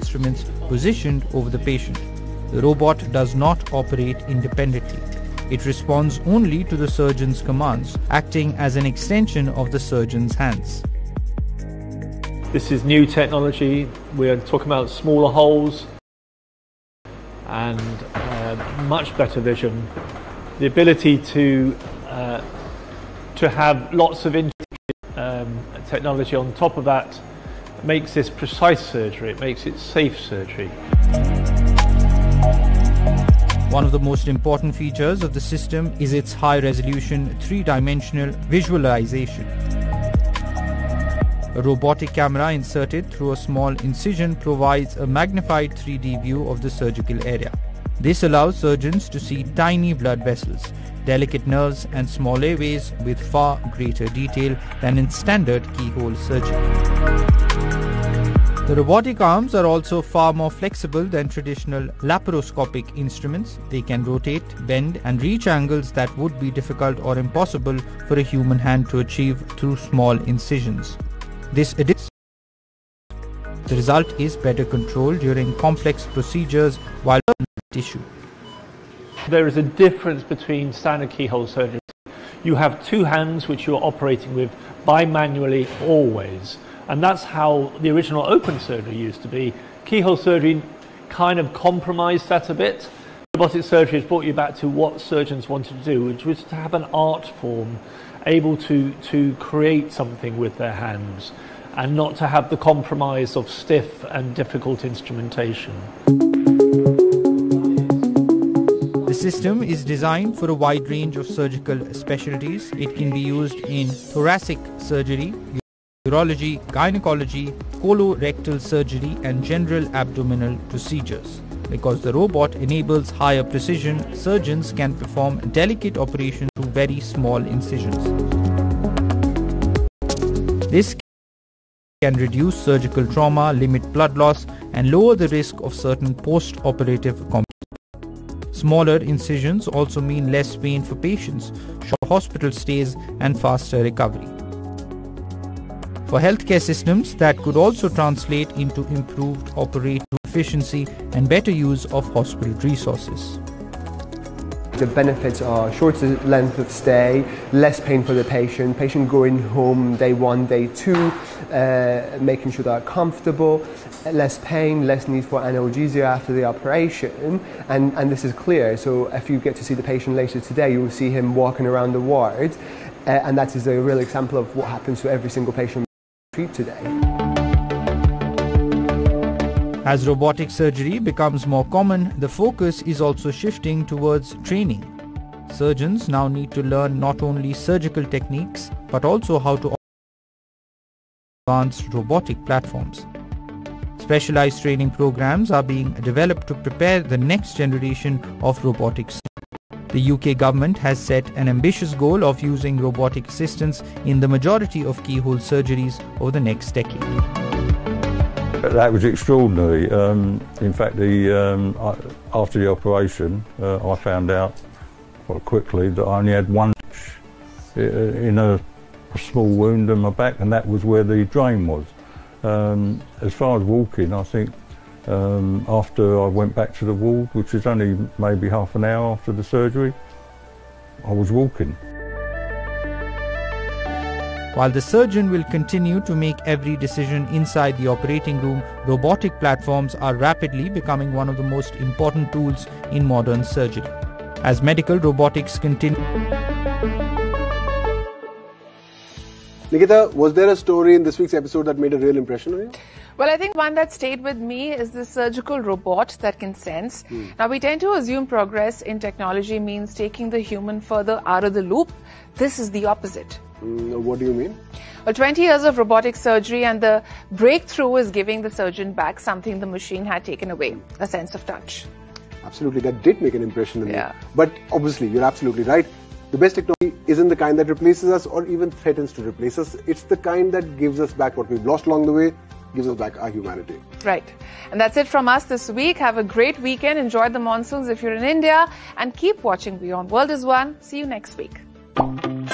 instruments positioned over the patient. The robot does not operate independently. It responds only to the surgeon's commands, acting as an extension of the surgeon's hands. This is new technology. We're talking about smaller holes and much better vision. The ability to have lots of technology on top of that makes this precise surgery. It makes it safe surgery. One of the most important features of the system is its high-resolution, three-dimensional visualization. A robotic camera inserted through a small incision provides a magnified 3D view of the surgical area. This allows surgeons to see tiny blood vessels, delicate nerves and small airways with far greater detail than in standard keyhole surgery. The robotic arms are also far more flexible than traditional laparoscopic instruments. They can rotate, bend and reach angles that would be difficult or impossible for a human hand to achieve through small incisions. The result is better control during complex procedures while tissue. There is a difference between standard keyhole surgery. You have two hands which you're operating with bimanually always. And that's how the original open surgery used to be. Keyhole surgery kind of compromised that a bit. Robotic surgery has brought you back to what surgeons wanted to do, which was to have an art form, able to create something with their hands, and not to have the compromise of stiff and difficult instrumentation. The system is designed for a wide range of surgical specialties. It can be used in thoracic surgery, urology, gynecology, colorectal surgery and general abdominal procedures. Because the robot enables higher precision, surgeons can perform delicate operations through very small incisions. This can reduce surgical trauma, limit blood loss and lower the risk of certain post-operative complications. Smaller incisions also mean less pain for patients, shorter hospital stays and faster recovery. For healthcare systems, that could also translate into improved operational efficiency and better use of hospital resources. The benefits are shorter length of stay, less pain for the patient going home day 1, day 2, making sure they're comfortable, less pain, less need for analgesia after the operation, and this is clear. So if you get to see the patient later today, you will see him walking around the ward, and that is a real example of what happens to every single patient we treat today. As robotic surgery becomes more common, the focus is also shifting towards training. Surgeons now need to learn not only surgical techniques, but also how to operate advanced robotic platforms. Specialized training programs are being developed to prepare the next generation of robotics. The UK government has set an ambitious goal of using robotic assistance in the majority of keyhole surgeries over the next decade. That was extraordinary. In fact, after the operation, I found out quite quickly that I only had one in a small wound in my back, and that was where the drain was. As far as walking, I think after I went back to the ward, which was only maybe half an hour after the surgery, I was walking. While the surgeon will continue to make every decision inside the operating room, robotic platforms are rapidly becoming one of the most important tools in modern surgery. As medical robotics continue... Nikita, was there a story in this week's episode that made a real impression on you? Well, I think one that stayed with me is the surgical robot that can sense. Now, we tend to assume progress in technology means taking the human further out of the loop. This is the opposite. What do you mean? Well, 20 years of robotic surgery and the breakthrough is giving the surgeon back something the machine had taken away, a sense of touch. Absolutely, that did make an impression on me. But obviously, you're absolutely right. The best technology isn't the kind that replaces us or even threatens to replace us. It's the kind that gives us back what we've lost along the way, gives us back our humanity. Right. And that's it from us this week. Have a great weekend. Enjoy the monsoons if you're in India. And keep watching Beyond World is One. See you next week.